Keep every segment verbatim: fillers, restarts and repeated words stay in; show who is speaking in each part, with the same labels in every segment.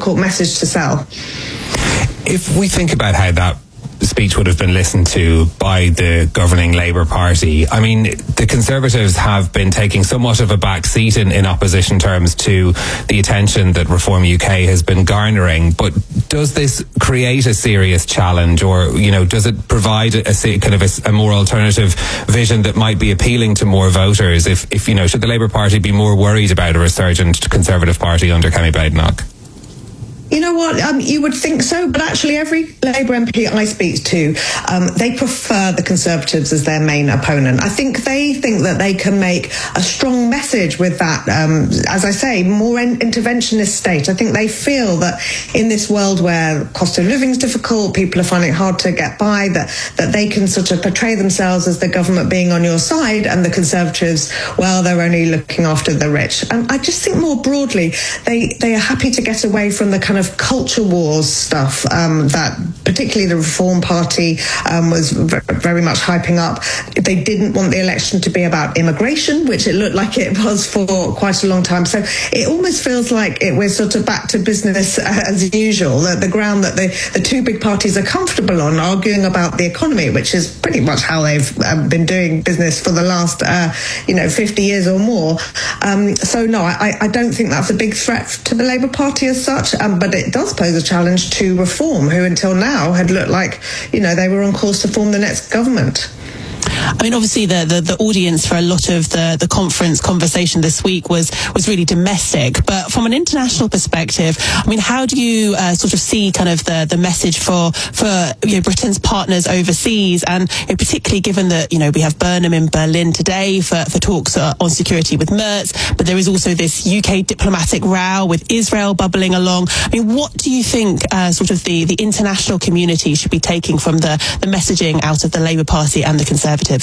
Speaker 1: difficult message to sell.
Speaker 2: If we think about how that speech would have been listened to by the governing Labour Party, I mean, the Conservatives have been taking somewhat of a back seat in, in opposition terms to the attention that Reform U K has been garnering. But does this create a serious challenge, or, you know, does it provide a, a kind of a, a more alternative vision that might be appealing to more voters? If, if you know, should the Labour Party be more worried about a resurgent Conservative Party under Kemi Badenoch?
Speaker 1: You know what, um, you would think so, but actually every Labour M P I speak to, um, they prefer the Conservatives as their main opponent. I think they think that they can make a strong message with that, um, as I say, more in- interventionist state. I think they feel that in this world where cost of living is difficult, people are finding it hard to get by, that, that they can sort of portray themselves as the government being on your side, and the Conservatives, well, they're only looking after the rich. And I just think more broadly, they, they are happy to get away from the kind of of culture wars stuff um, that particularly the Reform Party um, was v- very much hyping up. They didn't want the election to be about immigration, which it looked like it was for quite a long time. So it almost feels like it, we're sort of back to business as usual, the, the ground that the, the two big parties are comfortable on, arguing about the economy, which is pretty much how they've um, been doing business for the last, uh, you know, fifty years or more. Um, so no, I, I don't think that's a big threat to the Labour Party as such, um, but it does pose a challenge to Reform, who until now had looked like, you know, they were on course to form the next government.
Speaker 3: I mean, obviously, the, the, the audience for a lot of the, the conference conversation this week was, was really domestic. But from an international perspective, I mean, how do you uh, sort of see kind of the, the message for, for you know, Britain's partners overseas? And you know, particularly given that, you know, we have Burnham in Berlin today for, for talks uh, on security with Merz, but there is also this U K diplomatic row with Israel bubbling along. I mean, what do you think uh, sort of the, the international community should be taking from the, the messaging out of the Labour Party and the Conservatives?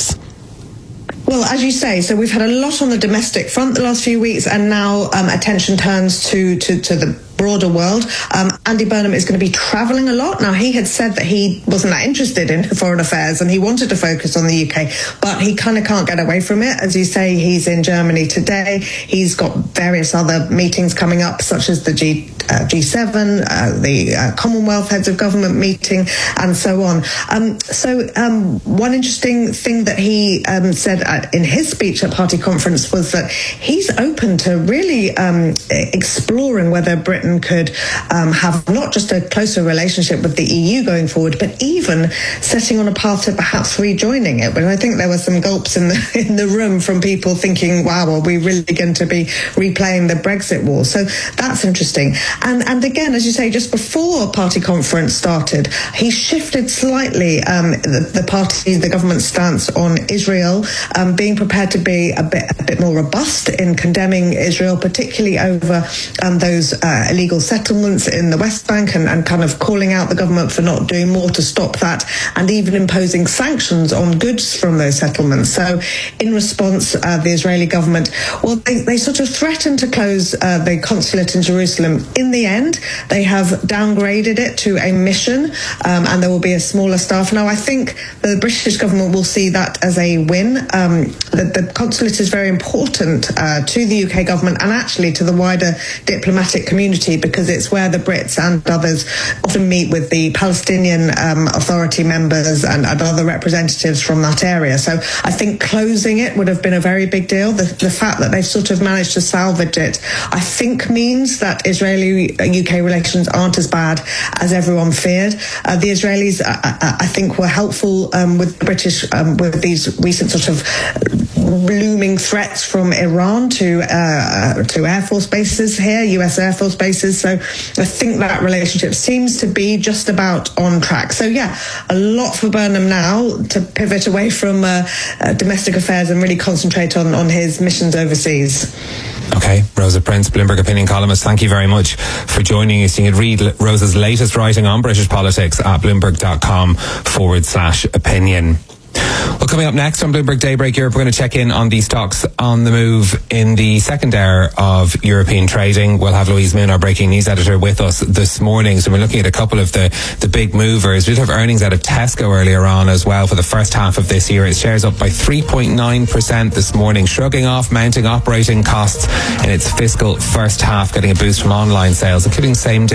Speaker 1: Well, as you say, so we've had a lot on the domestic front the last few weeks, and now um, attention turns to, to, to the broader world. Um, Andy Burnham is going to be travelling a lot. Now, he had said that he wasn't that interested in foreign affairs and he wanted to focus on the U K, but he kind of can't get away from it. As you say, he's in Germany today. He's got various other meetings coming up, such as the G, uh, G seven, uh, the uh, Commonwealth Heads of Government meeting, and so on. Um, so um, one interesting thing that he um, said at, in his speech at party conference was that he's open to really um, exploring whether Britain could um, have not just a closer relationship with the E U going forward, but even setting on a path to perhaps rejoining it. But I think there were some gulps in the in the room from people thinking, wow, are we really going to be replaying the Brexit war? So that's interesting. And and again, as you say, just before party conference started, he shifted slightly um, the, the party, the government stance on Israel, um, being prepared to be a bit a bit more robust in condemning Israel, particularly over um, those uh, illegal settlements in the West Bank, and, and kind of calling out the government for not doing more to stop that, and even imposing sanctions on goods from those settlements. So in response, uh, the Israeli government, well, they, they sort of threatened to close uh, the consulate in Jerusalem. In the end, they have downgraded it to a mission, um, and there will be a smaller staff. Now, I think the British government will see that as a win. Um, the, the consulate is very important uh, to the U K government and actually to the wider diplomatic community, because it's where the Brits and others often meet with the Palestinian um, Authority members and, and other representatives from that area. So I think closing it would have been a very big deal. The, the fact that they've sort of managed to salvage it, I think, means that Israeli-U K relations aren't as bad as everyone feared. Uh, the Israelis, I, I think, were helpful um, with the British um, with these recent sort of looming threats from Iran to uh, to Air Force bases here, U S Air Force bases. So I think that relationship seems to be just about on track. So yeah, a lot for Burnham now to pivot away from uh, uh, domestic affairs and really concentrate on, on his missions overseas.
Speaker 2: Okay, Rosa Prince, Bloomberg opinion columnist, thank you very much for joining us. You can read Rosa's latest writing on British politics at bloomberg.com forward slash opinion. Well, coming up next on Bloomberg Daybreak Europe, we're going to check in on the stocks on the move in the second hour of European trading. We'll have Louise Moon, our breaking news editor, with us this morning. So we're looking at a couple of the, the big movers. We did have earnings out of Tesco earlier on as well for the first half of this year. Its shares up by three point nine percent this morning, shrugging off mounting operating costs in its fiscal first half, getting a boost from online sales, including same day